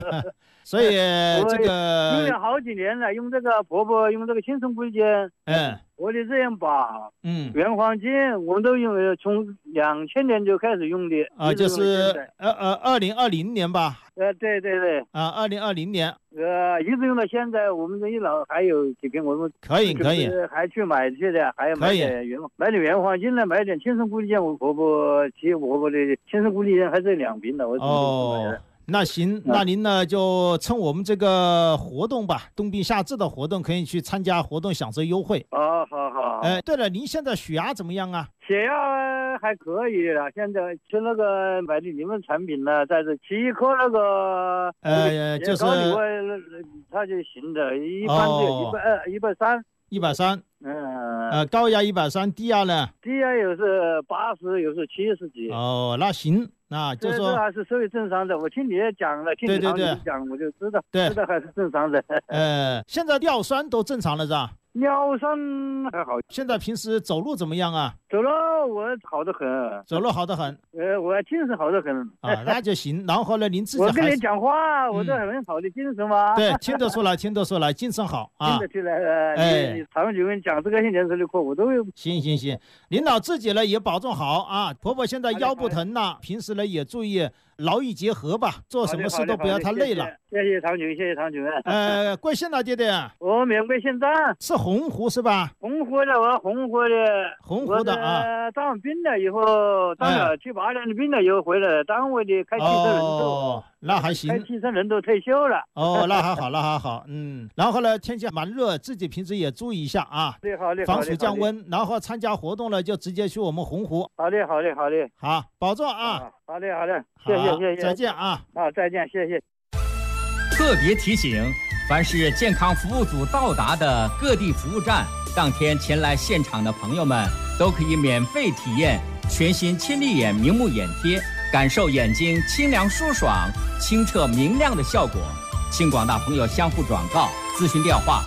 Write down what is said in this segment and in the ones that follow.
所以这个用了好几年了，用这个婆婆用这个青松骨力碱，活的这样棒，原黄金我们都用，从2000年就开始用的啊，就是2020年吧？ 对啊，2020年， 一直用到现在，我们这一老还有几瓶，我们可以， 还去买去的，还要买点原黄金呢，买点青松骨力碱，我婆婆的青松骨力碱还是2瓶的，我哦。那行，那您呢就趁我们这个活动吧，冬病夏治的活动，可以去参加活动，享受优惠。 好。 对了，您现在血压怎么样啊？ 血压还可以了，现在吃那个买的你们产品呢，在这吃一颗那个就是它就行的，一般就120、130。 高压130，低压呢？ 低压有时80，有时70几。 哦，那行，那就说这还是属于正常的。我听你也讲了，听你讲，我就知道，知道还是正常的。 现在尿酸都正常了是吧？ 尿酸还好。 现在平时走路怎么样啊？ 走路我好得很。 走路好得很。 我精神好得很。 啊，那就行。然后呢，您自己我跟你讲话，我都很好的精神嘛。 对，听得出来，精神好啊。 听得出来。你常就跟你讲这个年龄的课，我都有。 行，领导自己呢也保重好啊。婆婆现在腰不疼了，平时呢也注意劳逸结合吧，做什么事都不要太累了。 谢谢唐军。 贵县哪地的？ 我缅贵县站。 是洪湖是吧？ 洪湖的，我洪湖的啊。当完兵了以后，当了7、8年的兵了以后回来，单位的开汽车人都。 那还行。 开汽车人都退休了。 那还好。然后呢，天气蛮热，自己平时也注意一下啊。 好， 防暑降温。然后参加活动了，就直接去我们洪湖。 好的。 好，保重啊。 好的，谢谢。 再见啊。 再见，谢谢。 特别提醒，凡是健康服务组到达的各地服务站，当天前来现场的朋友们都可以免费体验全新亲力眼明目眼贴，感受眼睛清凉舒爽、清澈明亮的效果。请广大朋友相互转告，咨询电话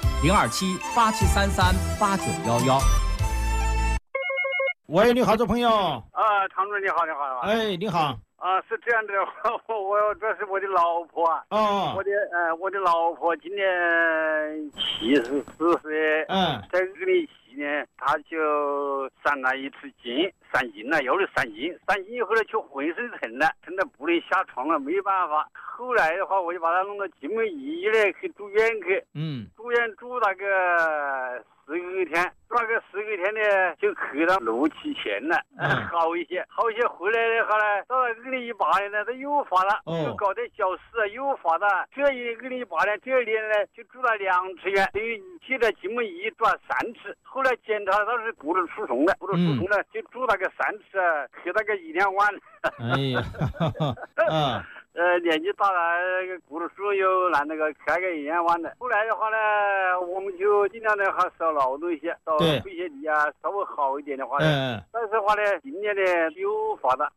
027-8733-8911。 喂，你好，这朋友。 唐主任你好。 你好。 是这样的，这是我的老婆啊。我的老婆今年74岁。在2017年，她就上了一次筋，上筋了，又是上筋以后呢，就浑身疼了，疼得不能下床了，没办法。后来的话，我就把她弄到吉门医院去住院去。住院住那个10个天，那个10个天呢，就去到6、7天了，好一些。回来的话呢，到了2018年呢，它又发了，又搞点小事又发了。这2018年第2年呢，就住了2次院，等于去了吉门医住了3次。后来检查到是骨质疏松了，就住那个3次，去那个1、2万。 哎呀， 年纪大了，骨质疏松又拿那个开个1、2万的。后来的话呢，我们就尽量的还少劳动一些，少费些力啊，稍微好一点的话呢。但是的话呢，今年呢又发了。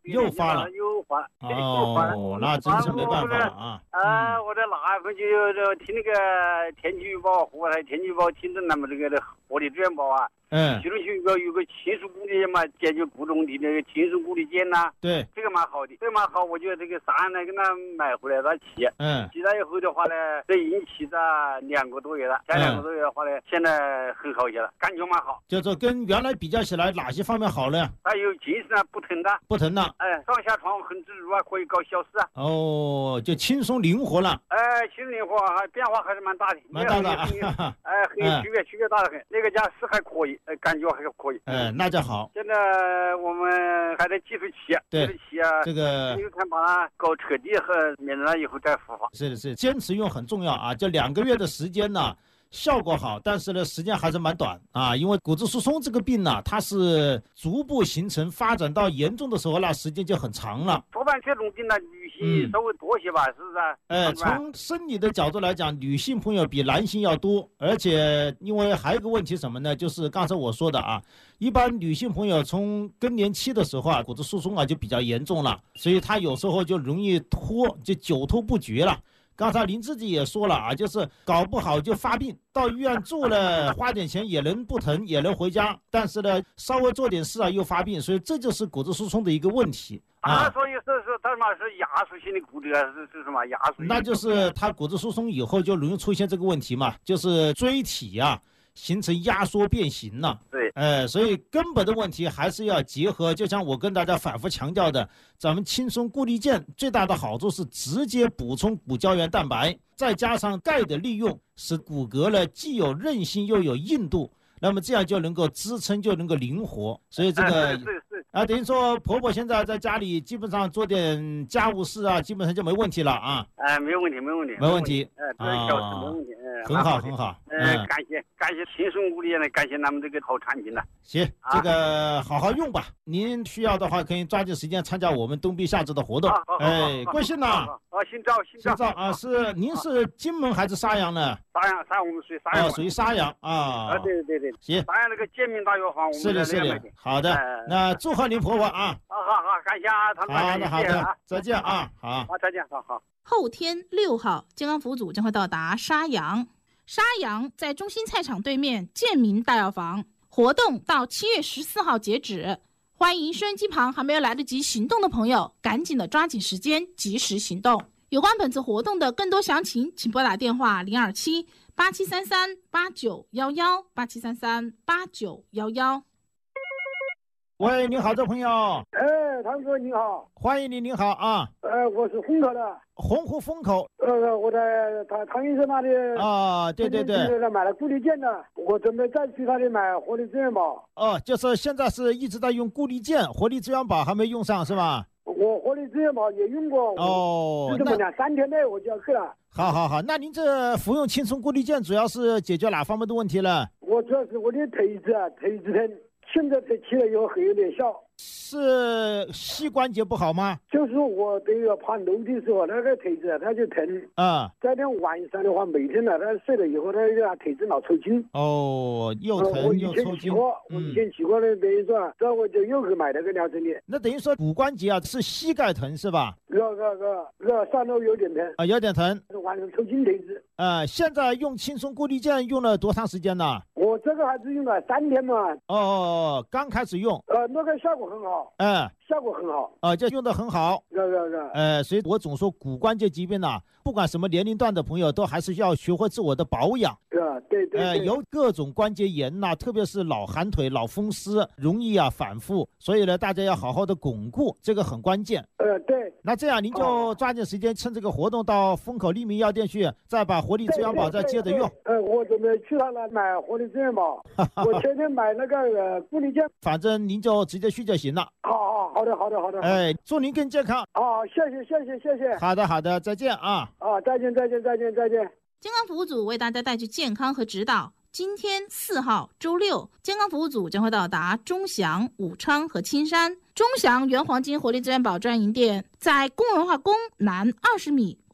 那真是没办法了啊。 我在那份就听那个天气预报，湖北天气预报听着那么这个火力资源包啊。其中有个青松骨力嘛，解决骨中的那个青松骨力碱呐。 对， 这个蛮好的，我觉得这个3呢跟他买回来他骑。骑了以后的话呢，这已经骑了2个多月了。才2个多月的话呢，现在很好些了，感觉蛮好。 就说跟原来比较起来，哪些方面好了？ 还有精神不疼的。上下床很自如啊，可以搞小事啊。 就轻松灵活了。 轻松灵活，变化还是蛮大的。很区别大的很。那个家是还可以。感觉还可以。 那就好。 现在我们还在继续骑。 对， 这个有看把它搞彻底和免了以后再复发。 是，坚持用很重要啊！这2个月的时间呢，效果好，但是呢，时间还是蛮短啊。因为骨质疏松这个病呢，它是逐步形成，发展到严重的时候，那时间就很长了。 多半这种病呢，女性稍微多些吧，是不是？ 从生理的角度来讲，女性朋友比男性要多，而且因为还有一个问题什么呢？就是刚才我说的啊，一般女性朋友从更年期的时候啊，骨质疏松啊就比较严重了，所以她有时候就容易就久拖不决了。刚才您自己也说了啊，就是搞不好就发病，到医院住了，花点钱也能不疼，也能回家，但是呢，稍微做点事啊又发病，所以这就是骨质疏松的一个问题。 所以是它什么是压缩性的骨折是什么压缩？ 那就是它骨质疏松以后就容易出现这个问题嘛，就是椎体啊形成压缩变形了。 对， 所以根本的问题还是要结合，就像我跟大家反复强调的，咱们轻松固力健最大的好处是直接补充骨胶原蛋白，再加上钙的利用，使骨骼呢既有韧性又有硬度，那么这样就能够支撑，就能够灵活。所以这个等于说婆婆现在在家里基本上做点家务事啊，基本上就没问题了啊。 没问题。 没问题。 没问题。 很好。 感谢轻松固力健的，感谢咱们这个好产品了。 行，这个好好用吧。您需要的话，可以抓紧时间参加我们冬碧夏至的活动。贵姓呢？ 姓赵啊，您是金门还是沙阳呢？ 沙阳，我们属于沙阳。 属于沙阳啊。 对。 行。 沙阳那个健民大药房，我们是的。好的，那祝贺您婆婆啊。 好，感谢啊，他们。 好的，再见啊。好， 再见，好。 后天6号，健康服务组将会到达沙阳。沙阳在中心菜场对面健民大药房，活动到7月14号截止。欢迎收音机旁还没有来得及行动的朋友，赶紧的抓紧时间，及时行动。有关本次活动的更多详情，请拨打电话027-8733-8911，8733-8911。 喂，你好，这朋友。 唐哥你好， 欢迎你，您好啊。 我是虹口的。 洪湖风口。 我在唐医生那里啊，对， 买了固力健的，我准备再去那里买活力资源宝。 就是现在是一直在用固力健，活力资源宝还没用上是吧？ 我活力资源宝也用过。就这么2-3天内我就要去了。 好，那您这服用轻松固力健主要是解决哪方面的问题呢？ 我主要是我的腿子疼，现在起来以后很有点效。 是膝关节不好吗？ 就是我这个爬楼的时候，那个腿子它就疼啊。 再天晚上的话，每天呢，他睡了以后，他腿子老抽筋。 又疼又抽筋。 我以前骑过的，等于说，这我就又去买了个疗程的。 那等于说骨关节啊，是膝盖疼是吧？ 上头有点疼。 有点疼。 晚上抽筋腿子。 现在用轻松固力健用了多长时间呢？ 我这个还是用了3天嘛。 刚开始用。 那个效果很好。效果很好。 这用得很好。所以我总说骨关节疾病呢，不管什么年龄段的朋友，都还是要学会自我的保养。 对。 有各种关节炎呐，特别是老寒腿、老风湿，容易反复，所以呢，大家要好好的巩固，这个很关键。 对。 那这样您就抓紧时间，趁这个活动到风口利民药店去，再把活力资源宝再接着用。 我准备去那来买活力资源宝。我前天买那个固力健。 反正您就直接去就行了。 好的。 祝您更健康。 谢谢。 好的，再见啊。 再见。 健康服务组为大家带去健康和指导。今天4号周六，健康服务组将会到达钟祥、武昌和青山。钟祥原黄金活力资源宝专营店在工人化宫南20米